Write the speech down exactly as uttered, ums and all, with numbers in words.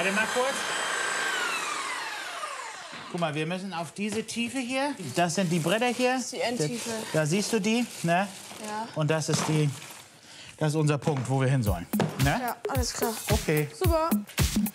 Warte mal kurz. Guck mal, wir müssen auf diese Tiefe hier. Das sind die Bretter hier. Das ist die Endtiefe. Da, da siehst du die, ne? Ja. Und das ist die, das ist unser Punkt, wo wir hin sollen. Ne? Ja, alles klar. Okay. Super.